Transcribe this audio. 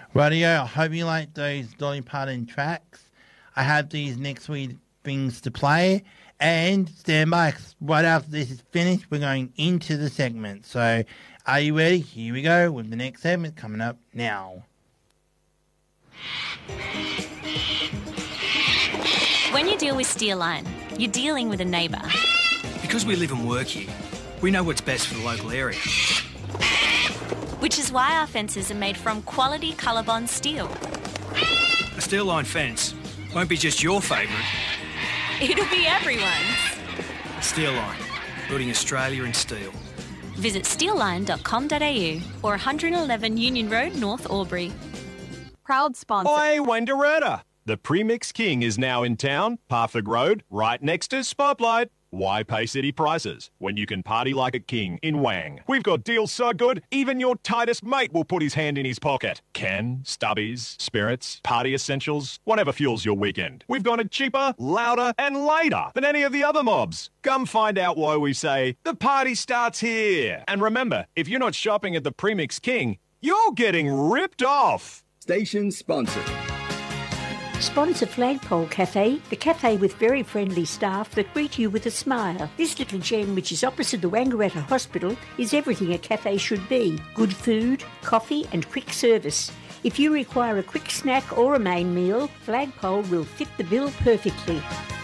Radio, I hope you like those Dolly Parton tracks. I have these next week things to play. And stand by, right after this is finished, we're going into the segment. So, are you ready? Here we go with the next segment coming up now. When you deal with Steelline, you're dealing with a neighbour. Because we live and work here, we know what's best for the local area. Which is why our fences are made from quality Colorbond steel. A Steelline fence won't be just your favourite. It'll be everyone's. Steelline, building Australia in steel. Visit steelline.com.au or 111 Union Road, North Albury. Proud sponsor. Oi, Wendouretta! The Premix King is now in town, Parford Road, right next to Spotlight. Why pay city prices when you can party like a king in Wang? We've got deals so good, even your tightest mate will put his hand in his pocket. Ken, stubbies, spirits, party essentials, whatever fuels your weekend. We've got it cheaper, louder, and later than any of the other mobs. Come find out why we say the party starts here. And remember, if you're not shopping at the Premix King, you're getting ripped off. Station sponsor. Sponsor Flagpole Cafe, the cafe with very friendly staff that greet you with a smile. This little gem, which is opposite the Wangaratta Hospital, is everything a cafe should be. Good food, coffee and quick service. If you require a quick snack or a main meal, Flagpole will fit the bill perfectly.